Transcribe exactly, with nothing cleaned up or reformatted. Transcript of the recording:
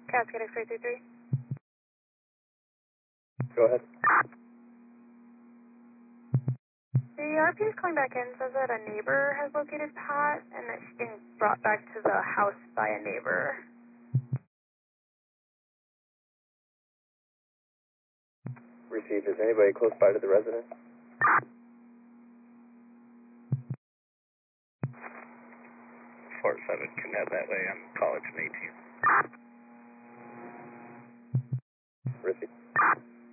Cascade X-ray three three. Go ahead. The R P is calling back in, says that a neighbor has located Pat and that she's being brought back to the house by a neighbor. Received. Is anybody close by to the residence? four seven, can head that way. I'm college and eighteen.